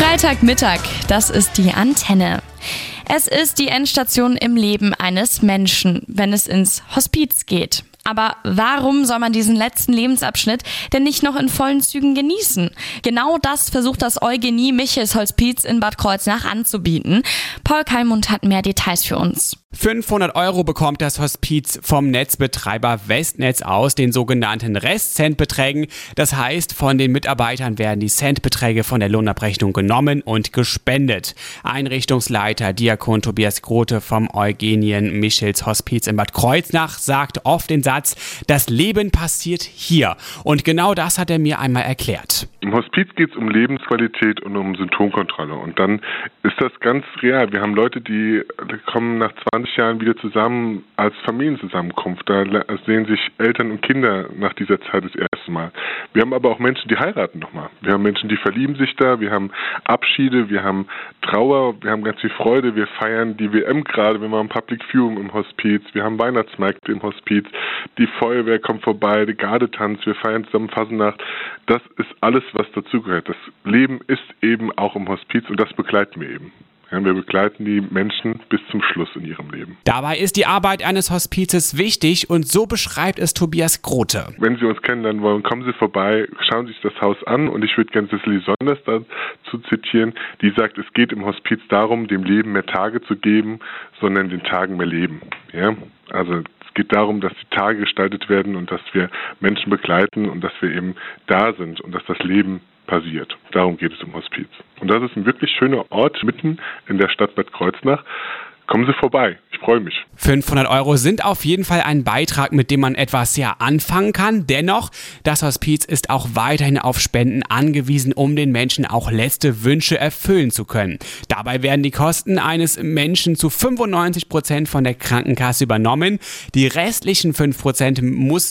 Freitagmittag, das ist die Antenne. Es ist die Endstation im Leben eines Menschen, wenn es ins Hospiz geht. Aber warum soll man diesen letzten Lebensabschnitt denn nicht noch in vollen Zügen genießen? Genau das versucht das Eugenie Michels Hospiz in Bad Kreuznach anzubieten. Paul Kalmund hat mehr Details für uns. 500 € bekommt das Hospiz vom Netzbetreiber Westnetz aus, den sogenannten Restcentbeträgen. Das heißt, von den Mitarbeitern werden die Centbeträge von der Lohnabrechnung genommen und gespendet. Einrichtungsleiter Diakon Tobias Grote vom Eugenien Michels Hospiz in Bad Kreuznach sagt oft den Satz, das Leben passiert hier. Und genau das hat er mir einmal erklärt. Im Hospiz geht es um Lebensqualität und um Symptomkontrolle. Und dann ist das ganz real. Wir haben Leute, die kommen nach 20 Jahren wieder zusammen als Familienzusammenkunft. Da sehen sich Eltern und Kinder nach dieser Zeit das erste Mal. Wir haben aber auch Menschen, die heiraten nochmal. Wir haben Menschen, die verlieben sich da. Wir haben Abschiede, wir haben Trauer, wir haben ganz viel Freude. Wir feiern die WM gerade, wir machen Public Viewing im Hospiz. Wir haben Weihnachtsmärkte im Hospiz. Die Feuerwehr kommt vorbei, der Gardetanz, wir feiern zusammen Fasnacht. Das ist alles, was dazugehört. Das Leben ist eben auch im Hospiz und das begleiten wir eben. Ja, wir begleiten die Menschen bis zum Schluss in ihrem Leben. Dabei ist die Arbeit eines Hospizes wichtig und so beschreibt es Tobias Grote. Wenn Sie uns kennenlernen wollen, kommen Sie vorbei, schauen Sie sich das Haus an und ich würde gerne Cicely Sonders dazu zitieren, die sagt, es geht im Hospiz darum, dem Leben mehr Tage zu geben, sondern den Tagen mehr Leben. Ja? Also es geht darum, dass die Tage gestaltet werden und dass wir Menschen begleiten und dass wir eben da sind und dass das Leben passiert. Darum geht es im Hospiz. Und das ist ein wirklich schöner Ort mitten in der Stadt Bad Kreuznach. Kommen Sie vorbei, ich freue mich. 500 € sind auf jeden Fall ein Beitrag, mit dem man etwas anfangen kann. Dennoch, das Hospiz ist auch weiterhin auf Spenden angewiesen, um den Menschen auch letzte Wünsche erfüllen zu können. Dabei werden die Kosten eines Menschen zu 95% von der Krankenkasse übernommen. Die restlichen 5%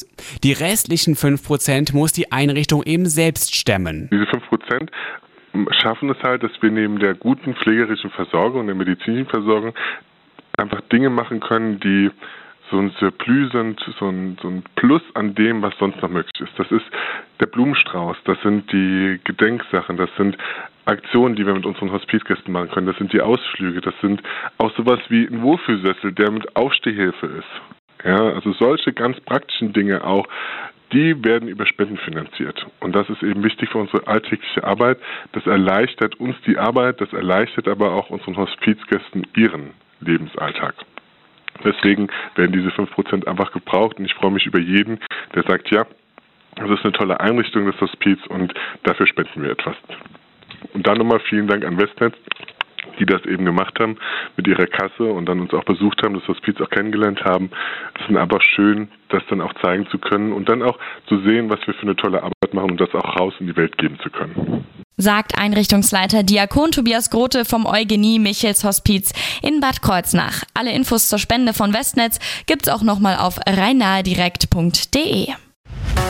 muss die Einrichtung eben selbst stemmen. Diese 5% schaffen es halt, dass wir neben der guten pflegerischen Versorgung, der medizinischen Versorgung, einfach Dinge machen können, die so ein Surplus sind, so ein Plus an dem, was sonst noch möglich ist. Das ist der Blumenstrauß, das sind die Gedenksachen, das sind Aktionen, die wir mit unseren Hospizgästen machen können, das sind die Ausflüge, das sind auch sowas wie ein Wohlfühlsessel, der mit Aufstehhilfe ist. Ja, also solche ganz praktischen Dinge auch, die werden über Spenden finanziert. Und das ist eben wichtig für unsere alltägliche Arbeit. Das erleichtert uns die Arbeit, das erleichtert aber auch unseren Hospizgästen ihren Lebensalltag. Deswegen werden diese 5% einfach gebraucht und ich freue mich über jeden, der sagt, ja, das ist eine tolle Einrichtung, das Hospiz und dafür spenden wir etwas. Und dann nochmal vielen Dank an Westnetz, die das eben gemacht haben mit ihrer Kasse und dann uns auch besucht haben, das Hospiz auch kennengelernt haben. Es ist einfach schön, das dann auch zeigen zu können und dann auch zu sehen, was wir für eine tolle Arbeit machen und das auch raus in die Welt geben zu können. Sagt Einrichtungsleiter Diakon Tobias Grote vom Eugenie Michels Hospiz in Bad Kreuznach. Alle Infos zur Spende von Westnetz gibt's auch nochmal auf rheinnahedirekt.de.